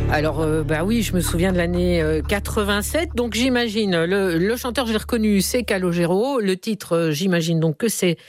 Alors, oui, je me souviens de l'année 87. Donc, j'imagine, le chanteur, je l'ai reconnu, c'est Calogero. Le titre, j'imagine donc que c'est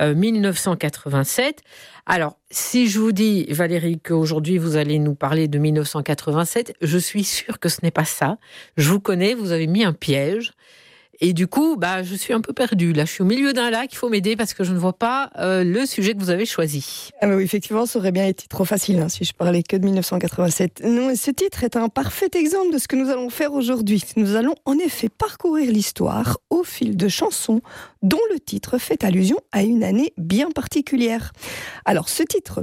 1987. Alors, si je vous dis, Valérie, qu'aujourd'hui, vous allez nous parler de 1987, je suis sûre que ce n'est pas ça. Je vous connais, vous avez mis un piège. Et du coup, je suis un peu perdue. Là, je suis au milieu d'un lac, il faut m'aider parce que je ne vois pas le sujet que vous avez choisi. Ah oui, effectivement, ça aurait bien été trop facile si je parlais que de 1987. Non, ce titre est un parfait exemple de ce que nous allons faire aujourd'hui. Nous allons en effet parcourir l'histoire au fil de chansons dont le titre fait allusion à une année bien particulière. Alors, ce titre,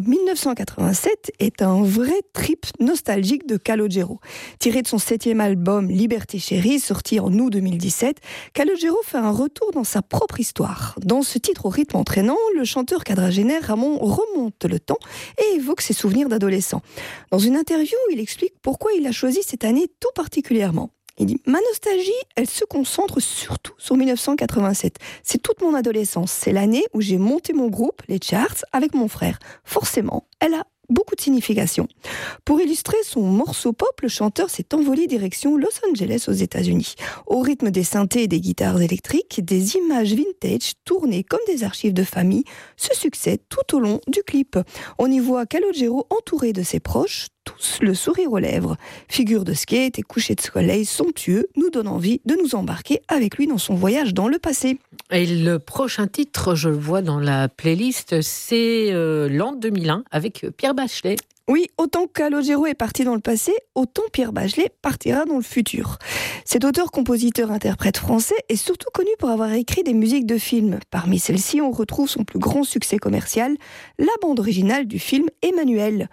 1987, est un vrai trip nostalgique de Calogero. Tiré de son 7e album Liberté Chérie, sorti en août 2017, Calogero fait un retour dans sa propre histoire. Dans ce titre au rythme entraînant, le chanteur quadragénaire Ramon remonte le temps et évoque ses souvenirs d'adolescent. Dans une interview, il explique pourquoi il a choisi cette année tout particulièrement. Il dit « Ma nostalgie, elle se concentre surtout sur 1987. C'est toute mon adolescence. C'est l'année où j'ai monté mon groupe, les Charts, avec mon frère. Forcément, elle a beaucoup de signification. » Pour illustrer son morceau pop, le chanteur s'est envolé direction Los Angeles aux États-Unis. Au rythme des synthés et des guitares électriques, des images vintage tournées comme des archives de famille se succèdent tout au long du clip. On y voit Calogero entouré de ses proches, tous le sourire aux lèvres. Figure de skate et coucher de soleil somptueux nous donnent envie de nous embarquer avec lui dans son voyage dans le passé. Et le prochain titre, je le vois dans la playlist, c'est l'an 2001 avec Pierre Bachelet. Oui, autant Calogero est parti dans le passé, autant Pierre Bachelet partira dans le futur. Cet auteur, compositeur, interprète français est surtout connu pour avoir écrit des musiques de films. Parmi celles-ci, on retrouve son plus grand succès commercial, la bande originale du film Emmanuel.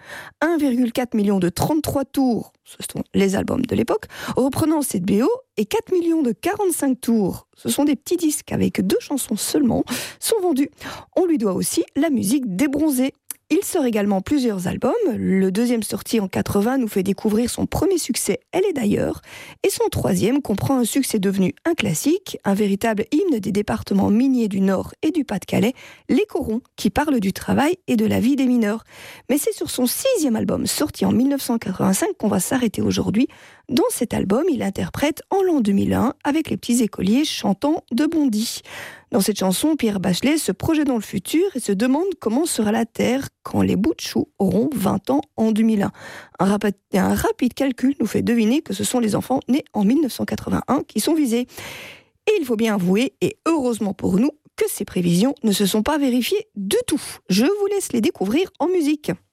1,4 million de 33 tours, ce sont les albums de l'époque, reprenant cette BO, et 4 millions de 45 tours, ce sont des petits disques avec 2 chansons seulement, sont vendus. On lui doit aussi la musique des Bronzés. Il sort également plusieurs albums. Le deuxième, sorti en 80, nous fait découvrir son premier succès, Elle est d'ailleurs. Et son troisième comprend un succès devenu un classique, un véritable hymne des départements miniers du Nord et du Pas-de-Calais, Les Corons, qui parle du travail et de la vie des mineurs. Mais c'est sur son 6e album, sorti en 1985, qu'on va s'arrêter aujourd'hui. Dans cet album, il interprète En l'an 2001 avec les petits écoliers chantant de Bondy. Dans cette chanson, Pierre Bachelet se projette dans le futur et se demande comment sera la Terre quand les bouts de chou auront 20 ans en 2001. Un rapide calcul nous fait deviner que ce sont les enfants nés en 1981 qui sont visés. Et il faut bien avouer, et heureusement pour nous, que ces prévisions ne se sont pas vérifiées du tout. Je vous laisse les découvrir en musique.